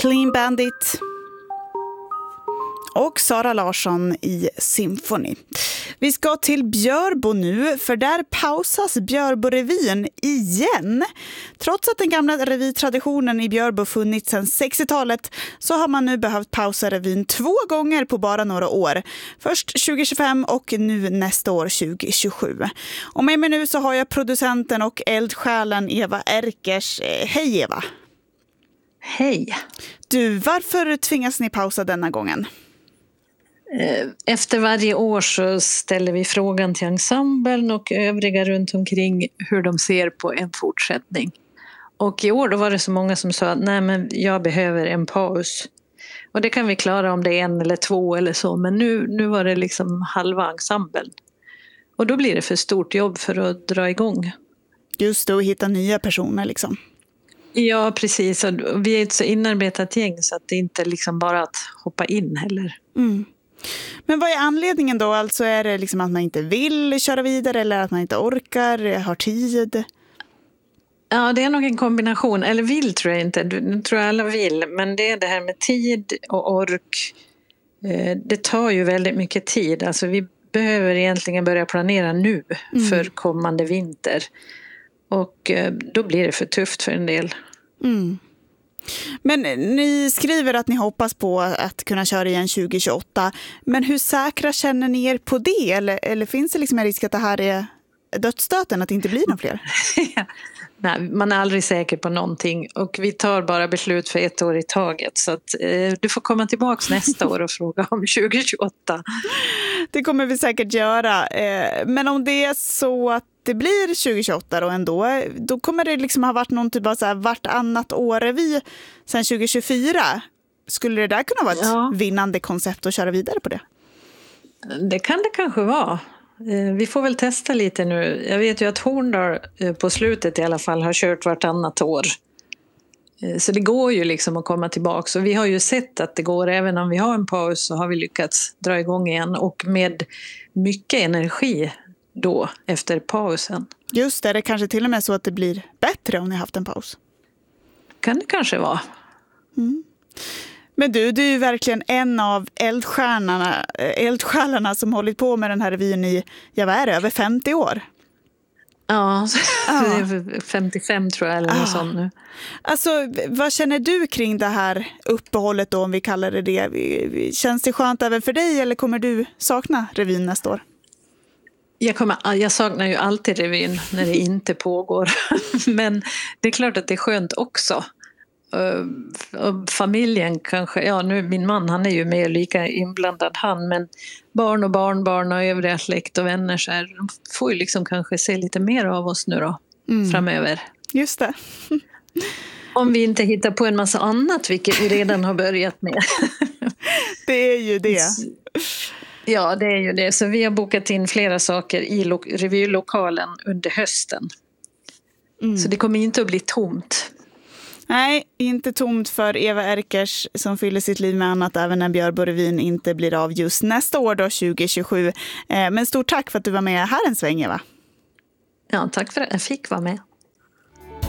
Clean Bandit och Sara Larsson i Symphony. Vi ska till Björbo nu, för där pausas Björborevyn igen. Trots att den gamla revytraditionen i Björbo funnits sedan 60-talet så har man nu behövt pausa revyn 2 gånger på bara några år. Först 2025 och nu nästa år 2027. Och med mig nu så har jag producenten och eldsjälen Eva Erkers. Hej Eva! Hej! Du, varför tvingas ni pausa denna gången? Efter varje år så ställer vi frågan till ensemblen och övriga runt omkring hur de ser på en fortsättning. Och i år då var det så många som sa att nej, men jag behöver en paus. Och det kan vi klara om det är 1 eller 2 eller så, men nu var det liksom halva ensemblen. Och då blir det för stort jobb för att dra igång. Just det, och hitta nya personer liksom. Ja, precis. Och vi är ett så inarbetat gäng så att det inte är liksom bara att hoppa in heller. Mm. Men vad är anledningen då? Alltså är det liksom att man inte vill köra vidare eller att man inte orkar, har tid? Ja, det är nog en kombination. Eller vill tror jag inte. Nu tror jag alla vill. Men det är det här med tid och ork. Det tar ju väldigt mycket tid. Alltså vi behöver egentligen börja planera nu för kommande vinter. Och då blir det för tufft för en del. Mm. Men ni skriver att ni hoppas på att kunna köra igen 2028. Men hur säkra känner ni er på det? Eller finns det liksom en risk att det här är dödsstöten, att det inte blir någon fler? Nej, man är aldrig säker på någonting. Och vi tar bara beslut för 1 år i taget. Så att, du får komma tillbaka nästa år och fråga om 2028. Det kommer vi säkert göra. Men om det är så att det blir 2028 då ändå, då kommer det liksom ha varit någon typ av så här vartannat år sedan 2024. Skulle det där kunna vara ett vinnande koncept att köra vidare på det? Det kan det kanske vara. Vi får väl testa lite nu. Jag vet ju att Horndal på slutet i alla fall har kört vartannat år. Så det går ju liksom att komma tillbaka. Och vi har ju sett att det går, även om vi har en paus så har vi lyckats dra igång igen. Och med mycket energi då efter pausen. Just det, det är kanske till och med så att det blir bättre om ni har haft en paus. Kan det kanske vara. Mm. Men du är ju verkligen en av eldsjälarna som hållit på med den här revyn i, över 50 år. Ja, 55 tror jag eller något sånt nu. Alltså, vad känner du kring det här uppehållet då, om vi kallar det det? Känns det skönt även för dig eller kommer du sakna revyn nästa år? Jag saknar ju alltid revyn när det inte pågår. Men det är klart att det är skönt också. Och familjen kanske, nu min man han är ju mer lika inblandad han, men barn och barnbarn och övriga släkt och vänner så här, de får ju liksom kanske se lite mer av oss nu då framöver. Just det. Om vi inte hittar på en massa annat, vilket vi redan har börjat med. Det är ju det. Ja, det är ju det. Så vi har bokat in flera saker i revylokalen under hösten. Så det kommer inte att bli tomt. Nej, inte tomt för Eva Erkers som fyller sitt liv med annat även när Björborevyn inte blir av just nästa år då, 2027. Men stort tack för att du var med här en sväng, Eva. Ja, tack för att jag fick vara med.